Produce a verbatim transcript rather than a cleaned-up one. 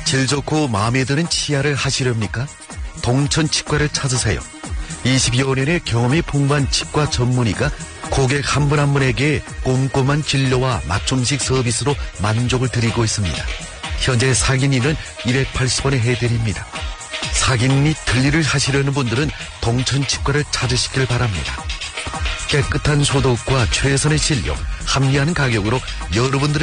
질 좋고 마음에 드는 치아를 하시렵니까? 동천 치과를 찾으세요. 이십여 년의 경험이 풍부한 치과 전문의가 고객 한 분 한 분에게 꼼꼼한 진료와 맞춤식 서비스로 만족을 드리고 있습니다. 현재 사기니는 백팔십 원에 해드립니다. 사기니 틀니를 하시려는 분들은 동천 치과를 찾으시길 바랍니다. 깨끗한 소독과 최선의 진료, 합리한 가격으로 여러분들의